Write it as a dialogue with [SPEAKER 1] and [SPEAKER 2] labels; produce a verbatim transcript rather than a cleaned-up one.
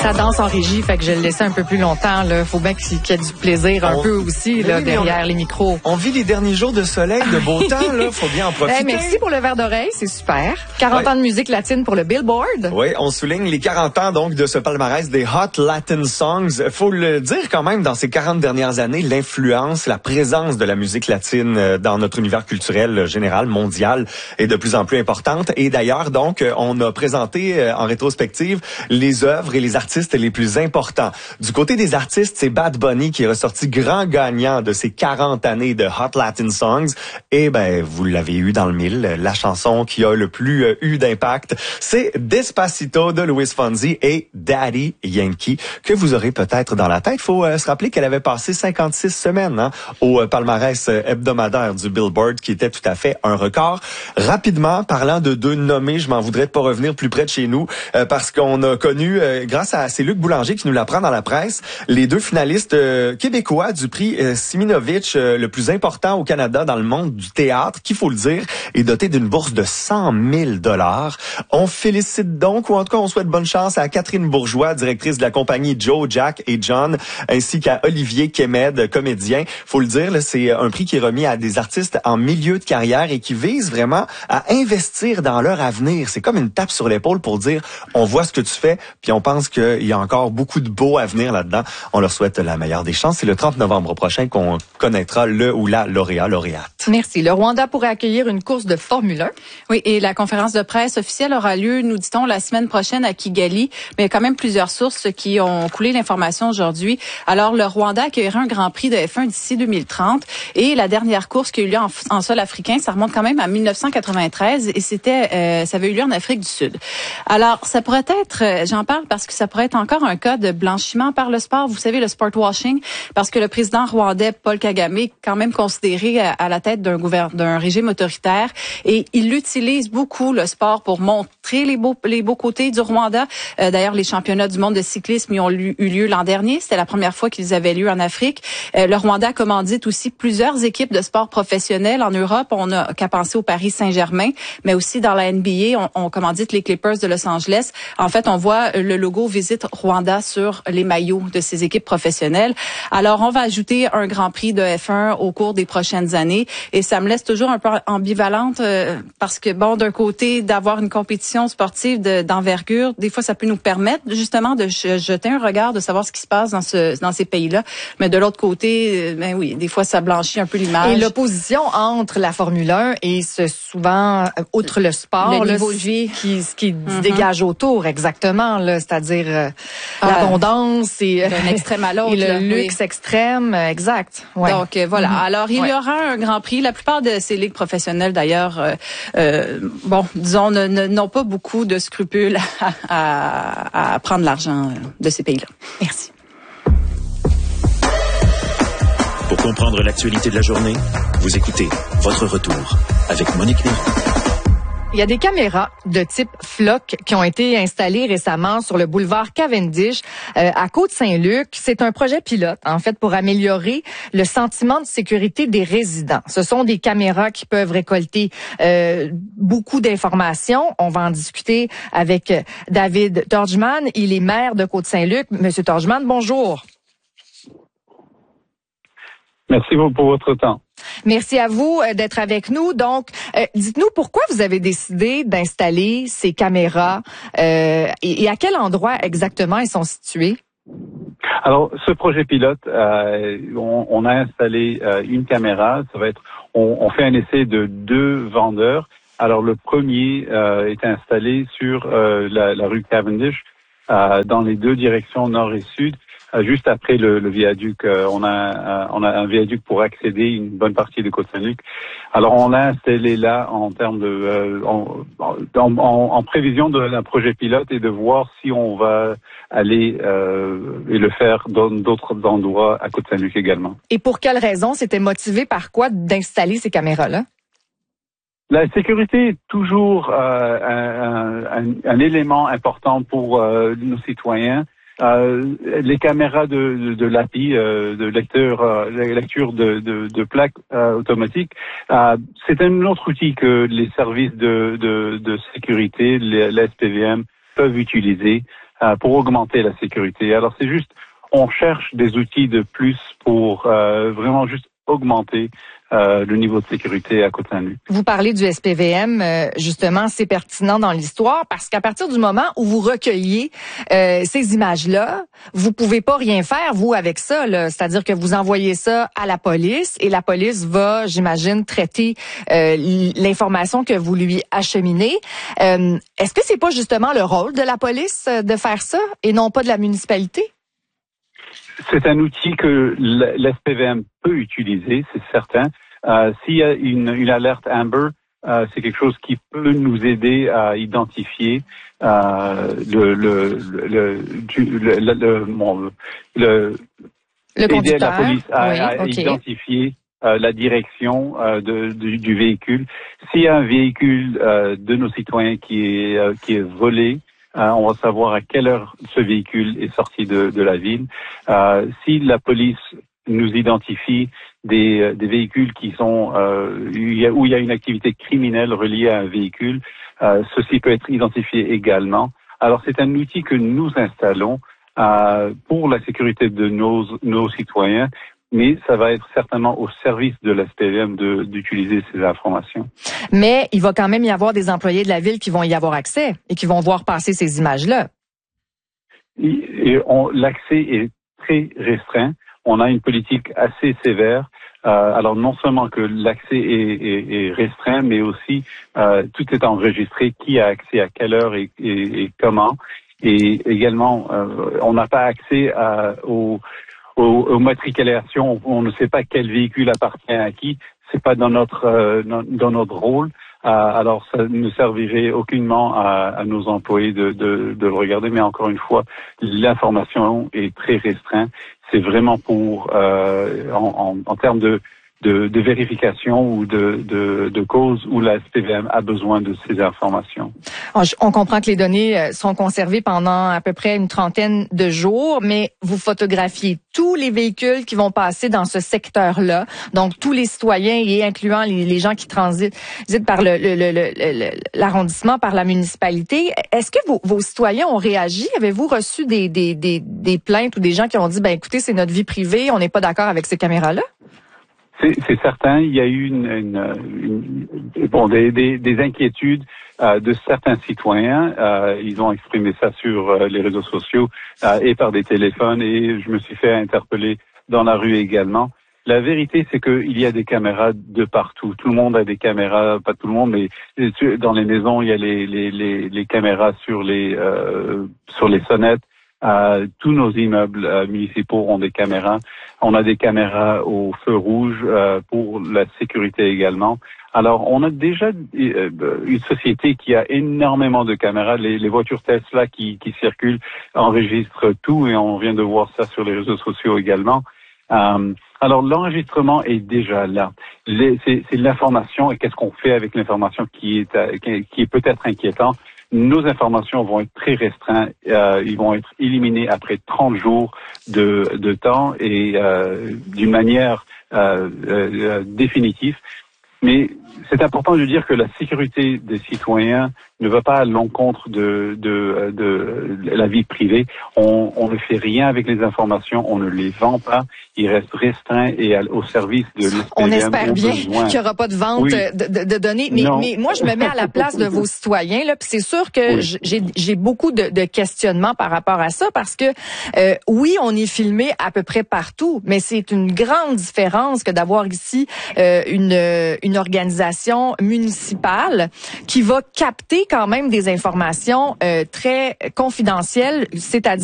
[SPEAKER 1] Ça danse en régie, fait que je le laissais un peu plus longtemps. Il faut bien qu'il y ait du plaisir un on, peu aussi là, oui, derrière on, les micros.
[SPEAKER 2] On vit les derniers jours de soleil, de beau temps, là. Faut bien en profiter.
[SPEAKER 1] Hey, merci pour le verre d'oreille, c'est super. quarante ouais. ans de musique latine pour le Billboard.
[SPEAKER 2] Oui, on souligne les quarante ans donc de ce palmarès des Hot Latin Songs. Faut le dire quand même, dans ces quarante dernières années, l'influence, la présence de la musique latine dans notre univers culturel général, mondial, est de plus en plus importante. Et d'ailleurs, donc, on a présenté en rétrospective les œuvres et les artistes les plus importants. Du côté des artistes, c'est Bad Bunny qui est ressorti grand gagnant de ces quarante années de Hot Latin Songs. Et ben, vous l'avez eu dans le mille, la chanson qui a le plus euh, eu d'impact, c'est Despacito de Luis Fonsi et Daddy Yankee, que vous aurez peut-être dans la tête. Faut euh, se rappeler qu'elle avait passé cinquante-six semaines hein, au euh, palmarès euh, hebdomadaire du Billboard, qui était tout à fait un record. Rapidement, parlant de deux nommés, je m'en voudrais de pas revenir plus près de chez nous, euh, parce qu'on a connu, euh, grâce à c'est Luc Boulanger qui nous l'apprend dans la presse, les deux finalistes euh, québécois du prix euh, Siminovitch, euh, le plus important au Canada dans le monde du théâtre, qu'il faut le dire, est doté d'une bourse de cent mille dollars. On félicite donc, ou en tout cas on souhaite bonne chance à Catherine Bourgeois, directrice de la compagnie Joe, Jack et John, ainsi qu'à Olivier Kemed, comédien. Faut le dire, là, c'est un prix qui est remis à des artistes en milieu de carrière et qui vise vraiment à investir dans leur avenir. C'est comme une tape sur l'épaule pour dire, on voit ce que tu fais, puis on pense qu'il y a encore beaucoup de beau à venir là-dedans. On leur souhaite la meilleure des chances. C'est le trente novembre prochain qu'on connaîtra le ou la lauréat, lauréate.
[SPEAKER 1] Merci. Le Rwanda pourrait accueillir une course de Formule un.
[SPEAKER 3] Oui, et la conférence de presse officielle aura lieu, nous dit-on, la semaine prochaine à Kigali. Mais il y a quand même plusieurs sources qui ont coulé l'information aujourd'hui. Alors, le Rwanda accueillera un Grand Prix de F un d'ici deux mille trente. Et la dernière course qui a eu lieu en, en sol africain, ça remonte quand même à mille neuf cent quatre-vingt-treize et c'était, euh, ça avait eu lieu en Afrique du Sud. Alors, ça pourrait être, euh, j'en parle parce que ça pourrait être encore un cas de blanchiment par le sport. Vous savez, le sport washing, parce que le président rwandais Paul Kagame est quand même considéré à, à la tête d'un gouvernement, d'un régime autoritaire, et il utilise beaucoup le sport pour montrer les beaux, les beaux côtés du Rwanda. Euh, d'ailleurs, les championnats du monde de cyclisme y ont eu lieu l'an dernier. C'était la première fois qu'ils avaient lieu en Afrique. Euh, le Rwanda commandite aussi plusieurs équipes de sport professionnels en Europe. On n'a qu'à penser au Paris Saint-Germain, mais aussi dans la N B A, on, on commandite les Clippers de Los Angeles. En fait, on voit le logo Visite Rwanda sur les maillots de ces équipes professionnelles. Alors, on va ajouter un Grand Prix de F un au cours des prochaines années, et ça me laisse toujours un peu ambivalente euh, parce que, bon, d'un côté, d'avoir une compétition sportive de, d'envergure, des fois, ça peut nous permettre justement de jeter un regard, de savoir ce qui se passe dans ce dans ces pays-là. Mais de l'autre côté, ben oui, des fois, ça blanchit un peu l'image.
[SPEAKER 1] Et l'opposition entre la Formule un et ce souvent, outre le sport,
[SPEAKER 3] le
[SPEAKER 1] là,
[SPEAKER 3] niveau de vie
[SPEAKER 1] qui, qui
[SPEAKER 3] mm-hmm.
[SPEAKER 1] se dégage autour, exactement, là, c'est-à-dire euh, ah, l'abondance et
[SPEAKER 3] d'un extrême à l'autre,
[SPEAKER 1] et le
[SPEAKER 3] là,
[SPEAKER 1] luxe
[SPEAKER 3] oui.
[SPEAKER 1] extrême, exact. Ouais.
[SPEAKER 3] Donc euh, voilà. Mm-hmm. Alors il
[SPEAKER 1] ouais.
[SPEAKER 3] y aura un Grand Prix. La plupart de ces ligues professionnelles, d'ailleurs, euh, euh, bon, disons, ne, ne, n'ont pas beaucoup de scrupules à, à, à prendre l'argent de ces pays-là. Merci.
[SPEAKER 4] Pour comprendre l'actualité de la journée, vous écoutez Votre Retour avec Monique Néron.
[SPEAKER 1] Il y a des caméras de type Flock qui ont été installées récemment sur le boulevard Cavendish euh, à Côte-Saint-Luc. C'est un projet pilote, en fait, pour améliorer le sentiment de sécurité des résidents. Ce sont des caméras qui peuvent récolter euh, beaucoup d'informations. On va en discuter avec David Torgman. Il est maire de Côte-Saint-Luc. Monsieur Torgman, bonjour.
[SPEAKER 5] Merci pour votre temps.
[SPEAKER 1] Merci à vous d'être avec nous. Donc, euh, dites-nous pourquoi vous avez décidé d'installer ces caméras euh, et, et à quel endroit exactement elles sont situées?
[SPEAKER 5] Alors, ce projet pilote, euh, on, on a installé euh, une caméra. Ça va être, on, on fait un essai de deux vendeurs. Alors, le premier euh, est installé sur euh, la, la rue Cavendish, euh, dans les deux directions nord et sud. Juste après le, le viaduc, euh, on a on a un viaduc pour accéder une bonne partie de Côte-Saint-Luc. Alors on l'a installé là en termes de euh, en, en, en prévision d'un projet pilote et de voir si on va aller euh, et le faire dans d'autres endroits à Côte-Saint-Luc également.
[SPEAKER 1] Et pour quelle raison? C'était motivé par quoi d'installer ces caméras-là?
[SPEAKER 5] La sécurité est toujours euh, un, un, un élément important pour euh, nos citoyens. Euh, les caméras de, de, de l'A P I, euh, de lecteur, euh, lecture de, de, de plaques euh, automatiques, euh, c'est un autre outil que les services de, de, de sécurité, les, la S P V M, peuvent utiliser. euh, pour augmenter la sécurité. Alors c'est juste, on cherche des outils de plus pour euh, vraiment juste augmenter euh, le niveau de sécurité à Côte-Saint-Luc.
[SPEAKER 1] Vous parlez du S P V M, euh, justement, c'est pertinent dans l'histoire parce qu'à partir du moment où vous recueillez euh, ces images-là, vous pouvez pas rien faire, vous, avec ça. Là. C'est-à-dire que vous envoyez ça à la police et la police va, j'imagine, traiter euh, l'information que vous lui acheminez. Euh, est-ce que c'est pas justement le rôle de la police de faire ça et non pas de la municipalité?
[SPEAKER 5] C'est un outil que l'S P V M peut utiliser, c'est certain. Euh, s'il y a une, une alerte Amber, euh, c'est quelque chose qui peut nous aider à identifier euh, le, le, le, le, le, le, bon, le,
[SPEAKER 1] le
[SPEAKER 5] aider la police à,
[SPEAKER 1] oui,
[SPEAKER 5] à
[SPEAKER 1] okay.
[SPEAKER 5] identifier euh, la direction euh, de, du, du véhicule. S'il y a un véhicule euh, de nos citoyens qui est, euh, qui est volé, Euh, on va savoir à quelle heure ce véhicule est sorti de, de la ville. Euh, si la police nous identifie des, des véhicules qui sont euh, où il y a une activité criminelle reliée à un véhicule, euh, ceci peut être identifié également. Alors c'est un outil que nous installons euh, pour la sécurité de nos, nos citoyens, mais ça va être certainement au service de l'S P V M de, d'utiliser ces informations.
[SPEAKER 1] Mais il va quand même y avoir des employés de la ville qui vont y avoir accès et qui vont voir passer ces images-là.
[SPEAKER 5] Et, et on, l'accès est très restreint. On a une politique assez sévère. Euh, alors non seulement que l'accès est, est, est restreint, mais aussi euh, tout est enregistré, qui a accès à quelle heure et, et, et comment. Et également, euh, on n'a pas accès à, aux Aux, aux matriculations, on ne sait pas quel véhicule appartient à qui. C'est pas dans notre euh, dans notre rôle. Euh, alors, ça ne servirait aucunement à, à nos employés de, de, de le regarder. Mais encore une fois, l'information est très restreinte. C'est vraiment pour euh, en, en, en termes de De, de vérification ou de, de, de cause où la S P V M a besoin de ces informations.
[SPEAKER 1] On comprend que les données sont conservées pendant à peu près une trentaine de jours, mais vous photographiez tous les véhicules qui vont passer dans ce secteur-là, donc tous les citoyens et incluant les, les gens qui transitent par le, le, le, le, l'arrondissement, par la municipalité. Est-ce que vos, vos citoyens ont réagi? Avez-vous reçu des, des, des, des plaintes ou des gens qui ont dit, ben écoutez, c'est notre vie privée, on n'est pas d'accord avec ces caméras-là?
[SPEAKER 5] C'est, c'est certain, il y a eu une, une, une bon des, des, des inquiétudes euh, de certains citoyens. Euh, ils ont exprimé ça sur euh, les réseaux sociaux euh, et par des téléphones, et je me suis fait interpeller dans la rue également. La vérité, c'est qu'il y a des caméras de partout. Tout le monde a des caméras, pas tout le monde, mais dans les maisons, il y a les, les, les, les caméras sur les euh, sur les sonnettes. Euh, tous nos immeubles euh, municipaux ont des caméras. On a des caméras au feu rouge euh, pour la sécurité également. Alors, on a déjà euh, une société qui a énormément de caméras. Les, les voitures Tesla qui, qui circulent enregistrent tout, et on vient de voir ça sur les réseaux sociaux également. Euh, alors, l'enregistrement est déjà là. Les, c'est, c'est l'information, et qu'est-ce qu'on fait avec l'information qui est, euh, qui est peut-être inquiétant. Nos informations vont être très restreintes. Euh, ils vont être éliminés après trente jours de, de temps et euh, d'une manière euh, euh, définitive. Mais c'est important de dire que la sécurité des citoyens ne va pas à l'encontre de, de, de, de la vie privée. On, on ne fait rien avec les informations, on ne les vend pas. Ils restent restreints et à, au service de l'S P V M.
[SPEAKER 1] On espère bien qu'il n'y aura pas de vente
[SPEAKER 5] oui.
[SPEAKER 1] de, de, de données. Mais, mais moi, je me mets à la place de vos citoyens. Là, puis c'est sûr que oui. j'ai, j'ai beaucoup de, de questionnements par rapport à ça parce que, euh, oui, on est filmé à peu près partout, mais c'est une grande différence que d'avoir ici euh, une, une organisation municipale qui va capter quand même des informations euh, très confidentielles, c'est-à-dire